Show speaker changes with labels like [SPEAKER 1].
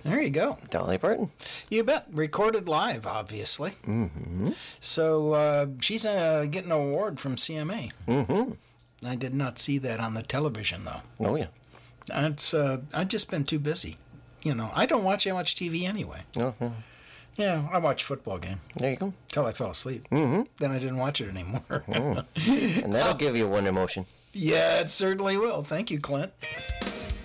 [SPEAKER 1] There you go.
[SPEAKER 2] Dolly Parton.
[SPEAKER 1] You bet. Recorded live, obviously.
[SPEAKER 2] Mm-hmm.
[SPEAKER 1] So she's getting an award from CMA.
[SPEAKER 2] Mm-hmm.
[SPEAKER 1] I did not see that on the television, though.
[SPEAKER 2] Oh, yeah.
[SPEAKER 1] I've just been too busy. You know, I don't watch that much TV anyway.
[SPEAKER 2] Oh, yeah.
[SPEAKER 1] Yeah, I watched football game.
[SPEAKER 2] There you go.
[SPEAKER 1] Till I fell asleep.
[SPEAKER 2] Mm-hmm.
[SPEAKER 1] Then I didn't watch it anymore.
[SPEAKER 2] And that'll give you one emotion.
[SPEAKER 1] Yeah, it certainly will. Thank you, Clint.